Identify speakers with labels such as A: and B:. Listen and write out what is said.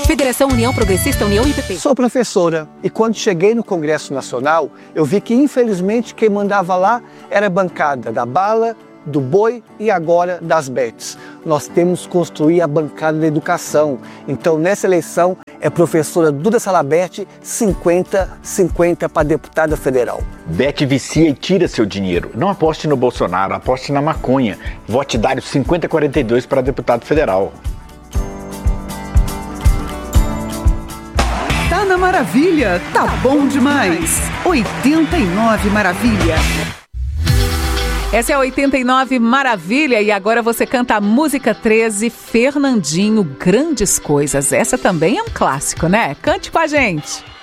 A: Federação União Progressista, União e PP.
B: Sou professora e quando cheguei no Congresso Nacional, eu vi que infelizmente quem mandava lá era a bancada da bala, do boi e agora das bets. Nós temos que construir a bancada da educação. Então nessa eleição é professora Duda Salabert, 50-50 para deputada federal.
C: Bet vicia e tira seu dinheiro. Não aposte no Bolsonaro, aposte na maconha. Vote Dário 5042 para deputado federal.
D: Tá na Maravilha, tá bom demais. 89 Maravilha.
E: Essa é a 89 Maravilha e agora você canta a música 13, Fernandinho, Grandes Coisas. Essa também é um clássico, né? Cante com a gente.